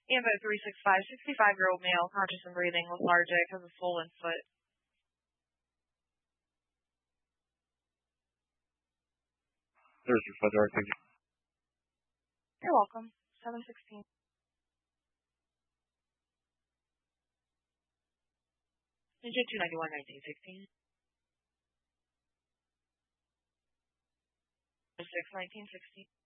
Ambo 365, 65-year-old male, conscious and breathing, lethargic, has a swollen foot. There's your foot, thank you. You're welcome. 716. Ninja 291, 1916. 6, 1960.